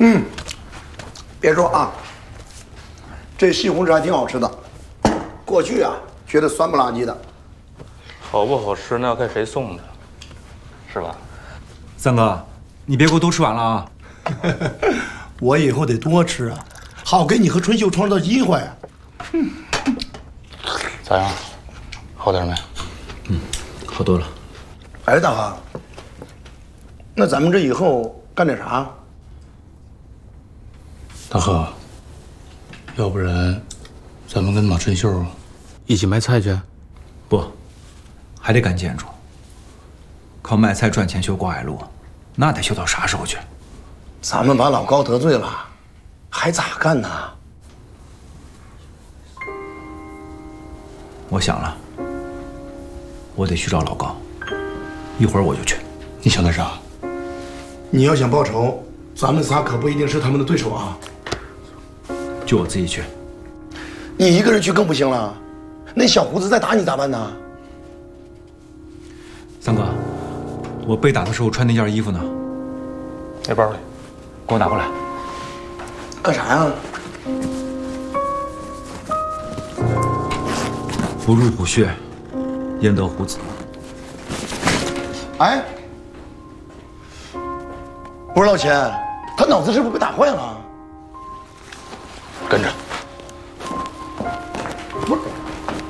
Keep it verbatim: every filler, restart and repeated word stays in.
嗯，别说啊，这西红柿还挺好吃的。过去啊，觉得酸不拉几的。 好不好吃那要看谁送的，是吧？ 三哥，你别给我都吃完了啊！ 我以后得多吃啊，好给你和春秀创造机会。 嗯，咋样？好点没？ 嗯，好多了。 哎，大哥，那咱们这以后干点啥？ 大哥，要不然咱们跟马春秀一起卖菜去？ 不，还得赶建筑。靠卖菜赚钱修过海路，那得修到啥时候去？ 咱们把老高得罪了，还咋干呢？ 我想了，我得去找老高，一会儿我就去。 你想干啥？ 你要想报仇，咱们仨可不一定是他们的对手啊。 就我自己去。 你一个人去更不行了，那小胡子再打你咋办呢？ 三哥，我被打的时候穿那件衣服呢？ 那包里， 给我拿过来。 干啥呀？ 不入虎穴，焉得虎子？ 哎，不是老钱，他脑子是不是被打坏了？ 跟着。